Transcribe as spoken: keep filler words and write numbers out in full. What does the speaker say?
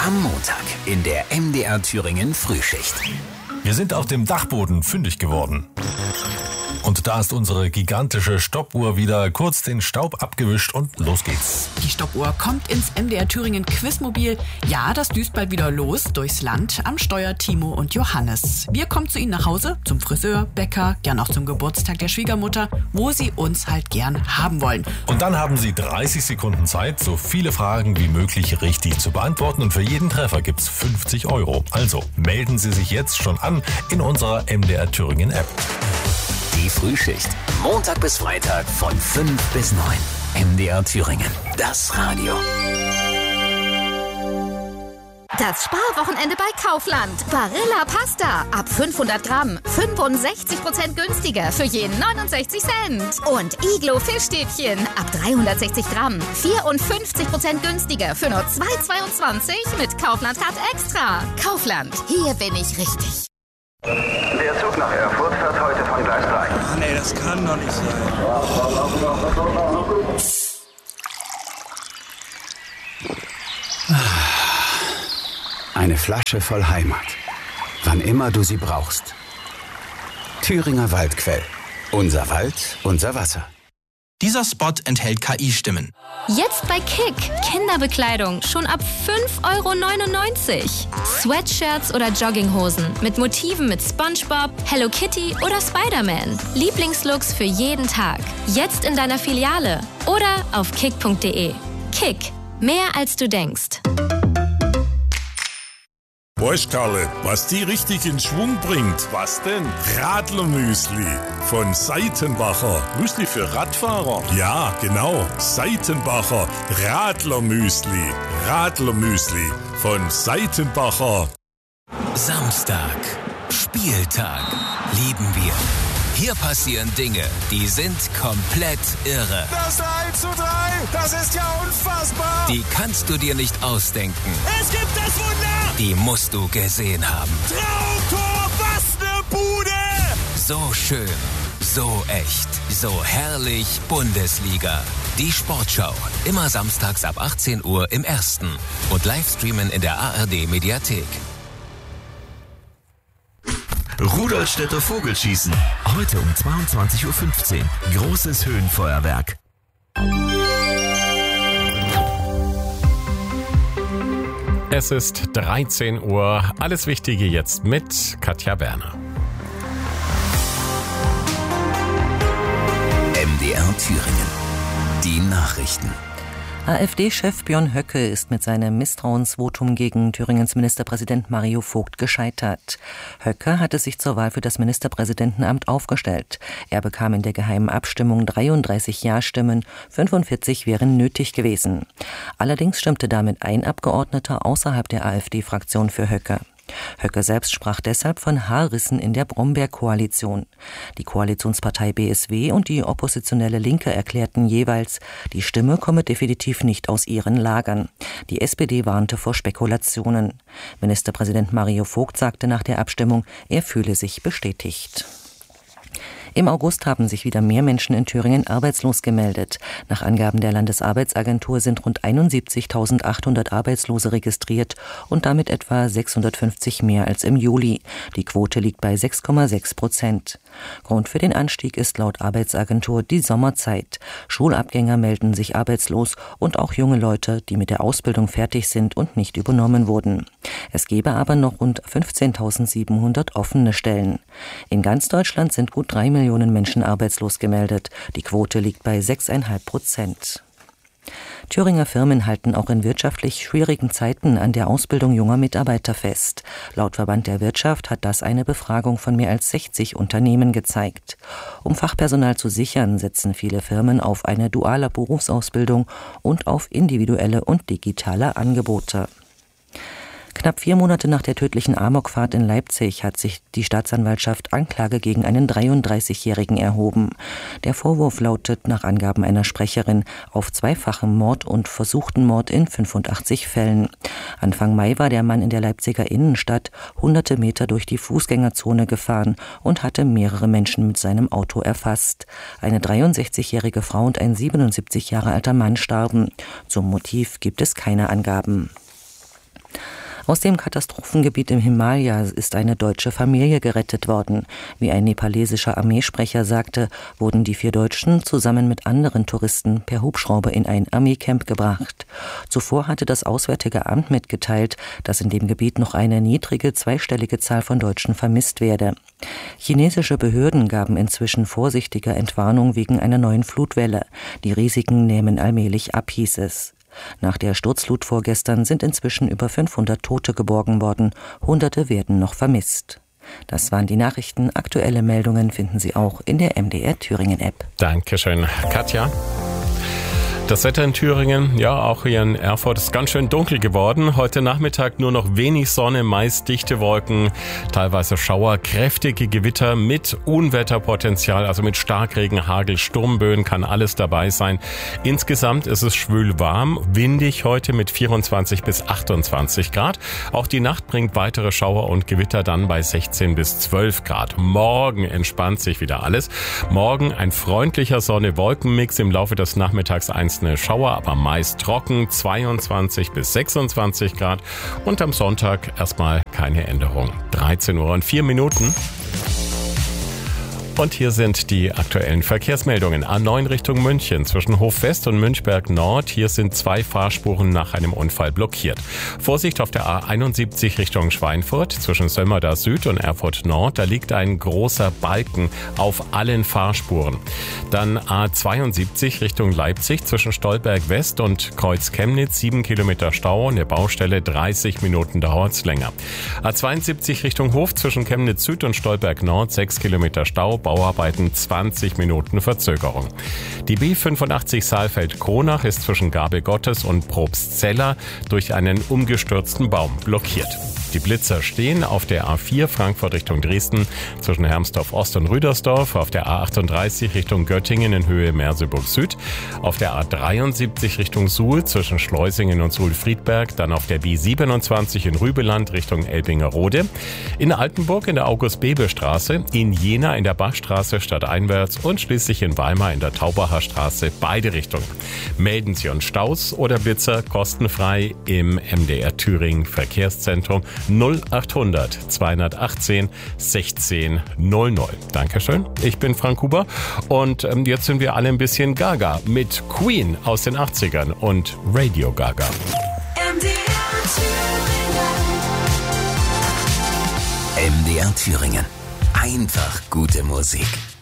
Am Montag in der M D R Thüringen Frühschicht. Wir sind auf dem Dachboden fündig geworden. Und da ist unsere gigantische Stoppuhr wieder kurz den Staub abgewischt und los geht's. Die Stoppuhr kommt ins M D R Thüringen Quizmobil. Ja, das düst bald wieder los durchs Land. Am Steuer Timo und Johannes. Wir kommen zu Ihnen nach Hause, zum Friseur, Bäcker, gern auch zum Geburtstag der Schwiegermutter, wo Sie uns halt gern haben wollen. Und dann haben Sie dreißig Sekunden Zeit, so viele Fragen wie möglich richtig zu beantworten. Und für jeden Treffer gibt's fünfzig Euro. Also melden Sie sich jetzt schon an in unserer M D R Thüringen App. Die Frühschicht. Montag bis Freitag von fünf bis neun. M D R Thüringen. Das Radio. Das Sparwochenende bei Kaufland. Barilla Pasta. Ab fünfhundert Gramm. fünfundsechzig Prozent günstiger für jeden neunundsechzig Cent. Und Iglo Fischstäbchen. Ab dreihundertsechzig Gramm. vierundfünfzig Prozent günstiger für nur zwei Euro zweiundzwanzig mit Kaufland Card Extra. Kaufland. Hier bin ich richtig. Der Zug nach Erfurt fährt heute von Gleis drei. Ach nee, das kann doch nicht sein. Eine Flasche voll Heimat. Wann immer du sie brauchst. Thüringer Waldquell. Unser Wald, unser Wasser. Dieser Spot enthält K I-Stimmen. Jetzt bei Kick. Kinderbekleidung schon ab fünf Euro neunundneunzig. Sweatshirts oder Jogginghosen mit Motiven mit SpongeBob, Hello Kitty oder Spider-Man. Lieblingslooks für jeden Tag. Jetzt in deiner Filiale oder auf kick punkt de. Kick. Mehr als du denkst. Weißt Karle, was die richtig in Schwung bringt? Was denn? Radlermüsli von Seitenbacher. Müsli für Radfahrer? Ja, genau. Seitenbacher Radlermüsli. Radlermüsli von Seitenbacher. Samstag. Spieltag. Lieben wir. Hier passieren Dinge, die sind komplett irre. Das eins zu drei, das ist ja unfassbar. Die kannst du dir nicht ausdenken. Es gibt das Wunder. Die musst du gesehen haben. Traumtor, was ne Bude. So schön, so echt, so herrlich Bundesliga. Die Sportschau, immer samstags ab achtzehn Uhr im Ersten und Livestreamen in der A R D Mediathek. Rudolstädter Vogelschießen. Heute um zweiundzwanzig Uhr fünfzehn. Großes Höhenfeuerwerk. Es ist dreizehn Uhr. Alles Wichtige jetzt mit Katja Berner. M D R Thüringen. Die Nachrichten. AfD-Chef Björn Höcke ist mit seinem Misstrauensvotum gegen Thüringens Ministerpräsident Mario Vogt gescheitert. Höcke hatte sich zur Wahl für das Ministerpräsidentenamt aufgestellt. Er bekam in der geheimen Abstimmung dreiunddreißig Ja-Stimmen, fünfundvierzig wären nötig gewesen. Allerdings stimmte damit ein Abgeordneter außerhalb der AfD-Fraktion für Höcke. Höcke selbst sprach deshalb von Haarrissen in der Brombeer-Koalition. Die Koalitionspartei B S W und die oppositionelle Linke erklärten jeweils, die Stimme komme definitiv nicht aus ihren Lagern. Die S P D warnte vor Spekulationen. Ministerpräsident Mario Vogt sagte nach der Abstimmung, er fühle sich bestätigt. Im August haben sich wieder mehr Menschen in Thüringen arbeitslos gemeldet. Nach Angaben der Landesarbeitsagentur sind rund einundsiebzigtausendachthundert Arbeitslose registriert und damit etwa sechshundertfünfzig mehr als im Juli. Die Quote liegt bei sechs Komma sechs Prozent. Grund für den Anstieg ist laut Arbeitsagentur die Sommerzeit. Schulabgänger melden sich arbeitslos und auch junge Leute, die mit der Ausbildung fertig sind und nicht übernommen wurden. Es gebe aber noch rund fünfzehntausendsiebenhundert offene Stellen. In ganz Deutschland sind gut drei Millionen Menschen arbeitslos gemeldet. Die Quote liegt bei sechs Komma fünf Prozent. Thüringer Firmen halten auch in wirtschaftlich schwierigen Zeiten an der Ausbildung junger Mitarbeiter fest. Laut Verband der Wirtschaft hat das eine Befragung von mehr als sechzig Unternehmen gezeigt. Um Fachpersonal zu sichern, setzen viele Firmen auf eine duale Berufsausbildung und auf individuelle und digitale Angebote. Knapp vier Monate nach der tödlichen Amokfahrt in Leipzig hat sich die Staatsanwaltschaft Anklage gegen einen dreiunddreißigjährigen erhoben. Der Vorwurf lautet nach Angaben einer Sprecherin auf zweifachen Mord und versuchten Mord in fünfundachtzig Fällen. Anfang Mai war der Mann in der Leipziger Innenstadt hunderte Meter durch die Fußgängerzone gefahren und hatte mehrere Menschen mit seinem Auto erfasst. Eine dreiundsechzigjährige Frau und ein siebenundsiebzig Jahre alter Mann starben. Zum Motiv gibt es keine Angaben. Aus dem Katastrophengebiet im Himalaya ist eine deutsche Familie gerettet worden. Wie ein nepalesischer Armeesprecher sagte, wurden die vier Deutschen zusammen mit anderen Touristen per Hubschrauber in ein Armeecamp gebracht. Zuvor hatte das Auswärtige Amt mitgeteilt, dass in dem Gebiet noch eine niedrige zweistellige Zahl von Deutschen vermisst werde. Chinesische Behörden gaben inzwischen vorsichtige Entwarnung wegen einer neuen Flutwelle. Die Risiken nehmen allmählich ab, hieß es. Nach der Sturzflut vorgestern sind inzwischen über fünfhundert Tote geborgen worden. Hunderte werden noch vermisst. Das waren die Nachrichten. Aktuelle Meldungen finden Sie auch in der M D R Thüringen App. Dankeschön, Katja. Das Wetter in Thüringen, ja auch hier in Erfurt, ist ganz schön dunkel geworden. Heute Nachmittag nur noch wenig Sonne, meist dichte Wolken, teilweise Schauer, kräftige Gewitter mit Unwetterpotenzial, also mit Starkregen, Hagel, Sturmböen kann alles dabei sein. Insgesamt ist es schwül warm, windig heute mit vierundzwanzig bis achtundzwanzig Grad. Auch die Nacht bringt weitere Schauer und Gewitter dann bei sechzehn bis zwölf Grad. Morgen entspannt sich wieder alles. Morgen ein freundlicher Sonne-Wolken-Mix, im Laufe des Nachmittags ein eine Schauer, aber meist trocken, zweiundzwanzig bis sechsundzwanzig Grad und am Sonntag erstmal keine Änderung. dreizehn Uhr und vier Minuten. Und hier sind die aktuellen Verkehrsmeldungen. A neun Richtung München zwischen Hof West und Münchberg Nord. Hier sind zwei Fahrspuren nach einem Unfall blockiert. Vorsicht auf der A einundsiebzig Richtung Schweinfurt zwischen Sömmerda Süd und Erfurt Nord. Da liegt ein großer Balken auf allen Fahrspuren. Dann A zweiundsiebzig Richtung Leipzig zwischen Stolberg West und Kreuz Chemnitz. sieben Kilometer Stau, eine Baustelle, dreißig Minuten dauert's länger. A zweiundsiebzig Richtung Hof zwischen Chemnitz Süd und Stolberg Nord. sechs Kilometer Stau. Bauarbeiten, zwanzig Minuten Verzögerung. Die B fünfundachtzig Saalfeld-Kronach ist zwischen Gabe Gottes und Probstzella durch einen umgestürzten Baum blockiert. Die Blitzer stehen auf der A vier Frankfurt Richtung Dresden zwischen Hermsdorf Ost und Rüdersdorf, auf der A achtunddreißig Richtung Göttingen in Höhe Merseburg Süd, auf der A dreiundsiebzig Richtung Suhl zwischen Schleusingen und Suhl-Friedberg, dann auf der B siebenundzwanzig in Rübeland Richtung Elbingerode, in Altenburg in der August-Bebel-Straße, in Jena in der Bachstraße stadteinwärts und schließlich in Weimar in der Taubacher Straße, beide Richtungen. Melden Sie uns Staus oder Blitzer kostenfrei im M D R Thüringen Verkehrszentrum null achthundert zweihundertachtzehn sechzehn null null. Dankeschön, ich bin Frank Huber und ähm, jetzt sind wir alle ein bisschen gaga mit Queen aus den achtzigern und Radio Gaga. M D R Thüringen. Einfach gute Musik.